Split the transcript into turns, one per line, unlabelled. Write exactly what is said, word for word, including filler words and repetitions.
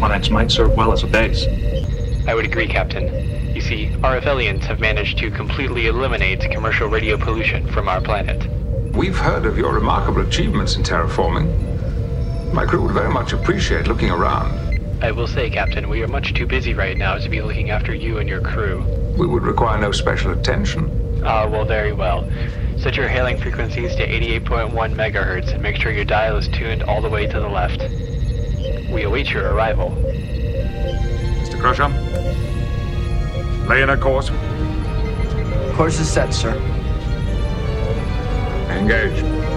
X might serve well as a base.
I would agree, Captain. You see, our Aphelians have managed to completely eliminate commercial radio pollution from our planet.
We've heard of your remarkable achievements in terraforming. My crew would very much appreciate looking around.
I will say, Captain, we are much too busy right now to be looking after you and your crew.
We would require no special attention.
Ah, uh, well, very well. Set your hailing frequencies to eighty-eight point one megahertz and make sure your dial is tuned all the way to the left. We await your arrival.
Mister Crusher? Lay in a course.
Course is set, sir.
Engage.